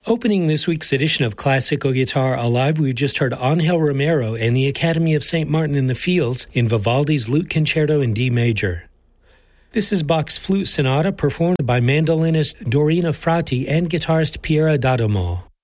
Opening this week's edition of Classical Guitar Alive, we've just heard Angel Romero and the Academy of St. Martin in the Fields in Vivaldi's Lute Concerto in D major. This is Bach's Flute Sonata performed by mandolinist Dorina Frati and guitarist Piera D'Adamo.